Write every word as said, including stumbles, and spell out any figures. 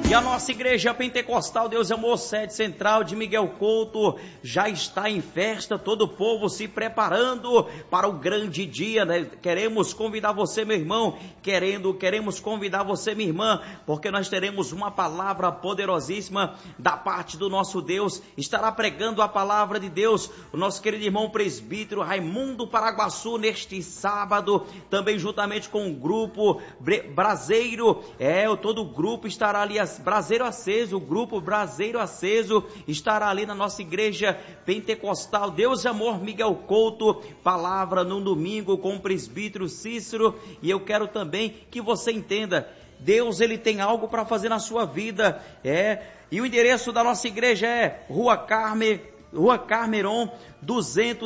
E a nossa igreja pentecostal Deus é Amor, sede central de Miguel Couto, já está em festa, todo o povo se preparando para o grande dia, né? Queremos convidar você, meu irmão, querendo, queremos convidar você, minha irmã, porque nós teremos uma palavra poderosíssima da parte do nosso Deus. Estará pregando a palavra de Deus o nosso querido irmão presbítero Raimundo Paraguaçu neste sábado, também juntamente com o grupo Braseiro, é, todo o grupo estará ali, Braseiro Aceso, o grupo Braseiro Aceso estará ali na nossa igreja pentecostal Deus e Amor Miguel Couto, palavra no domingo com o presbítero Cícero. E eu quero também que você entenda, Deus ele tem algo para fazer na sua vida, é, e o endereço da nossa igreja é Rua Carme, Rua Carmeron duzentos